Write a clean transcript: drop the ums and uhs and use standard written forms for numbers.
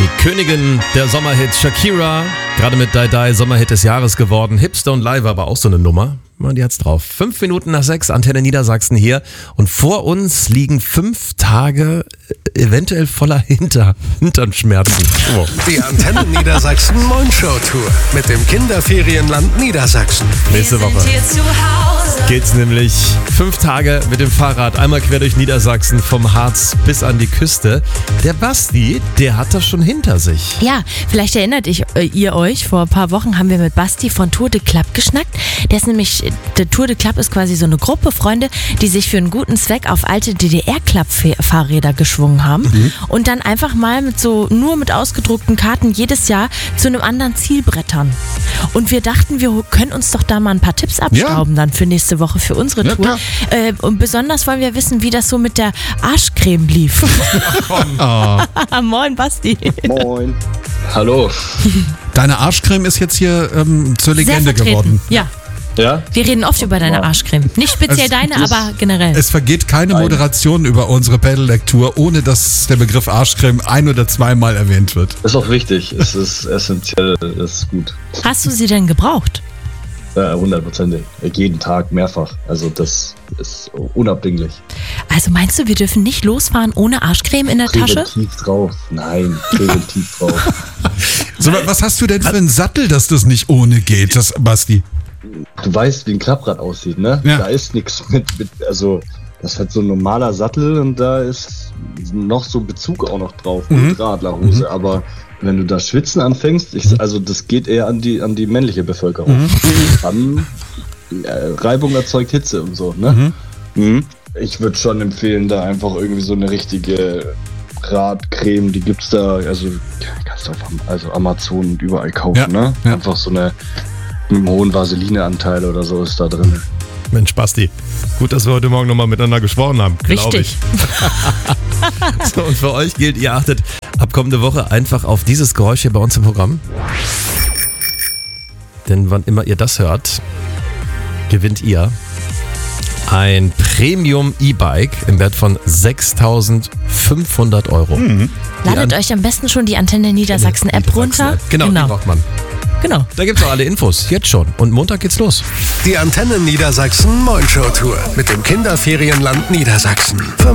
Die Königin der Sommerhits, Shakira, gerade mit Die Die Sommerhit des Jahres geworden. Hipster und Live, aber auch so eine Nummer. Die hat's drauf. 5 Minuten nach 6, Antenne Niedersachsen hier. Und vor uns liegen 5 Tage eventuell voller Hinternschmerzen. Oh. Die Antenne Niedersachsen Moin-Show Tour mit dem Kinderferienland Niedersachsen. Nächste Woche geht's nämlich 5 Tage mit dem Fahrrad einmal quer durch Niedersachsen vom Harz bis an die Küste. Der Basti, der hat das schon hinter sich. Ja, vielleicht erinnert ihr euch, vor ein paar Wochen haben wir mit Basti von Tour de Club geschnackt. Der Tour de Club ist quasi so eine Gruppe Freunde, die sich für einen guten Zweck auf alte DDR-Club-Fahrräder geschwungen haben und dann einfach mal nur mit ausgedruckten Karten jedes Jahr zu einem anderen Ziel brettern. Und wir dachten, wir können uns doch da mal ein paar Tipps abstauben dann für nächste Woche für unsere Tour. Und besonders wollen wir wissen, wie das so mit der Arschcreme lief. Moin, Basti. Moin. Hallo. Deine Arschcreme ist jetzt hier zur Legende geworden. Ja. Ja? Wir reden oft über deine Arschcreme. Nicht speziell deine, aber generell. Es vergeht keine Moderation über unsere Pedelec-Tour, ohne dass der Begriff Arschcreme 1- oder 2-mal erwähnt wird. Ist auch wichtig. Es ist essentiell. Das ist gut. Hast du sie denn gebraucht? Ja, 100%. Jeden Tag mehrfach. Also das ist unabdinglich. Also meinst du, wir dürfen nicht losfahren ohne Arschcreme in der Tasche? Präventiv drauf. Nein, präventiv drauf. So, was hast du denn für einen Sattel, dass das nicht ohne geht, das, Basti? Du weißt, wie ein Klapprad aussieht, ne? Ja. Da ist nichts also das hat so ein normaler Sattel und da ist noch so Bezug auch noch drauf mit Radlerhose, aber wenn du da schwitzen anfängst, also das geht eher an die männliche Bevölkerung. Dann Reibung erzeugt Hitze und so, ne? Ich würde schon empfehlen, da einfach irgendwie so eine richtige Radcreme, die gibt's da, also kannst du auf Amazon und überall kaufen, ne? Ja. Einfach so eine mit einem hohen Vaselineanteil oder so ist da drin. Mensch, Basti, gut, dass wir heute Morgen nochmal miteinander gesprochen haben. Richtig. So, und für euch gilt, ihr achtet ab kommende Woche einfach auf dieses Geräusch hier bei uns im Programm. Denn wann immer ihr das hört, gewinnt ihr ein Premium E-Bike im Wert von 6.500 Euro. Ladet euch am besten schon die Antenne Niedersachsen App runter. Genau, die braucht man. Genau. Da gibt's auch alle Infos, jetzt schon. Und Montag geht's los. Die Antenne Niedersachsen Moin-Show Tour mit dem Kinderferienland Niedersachsen.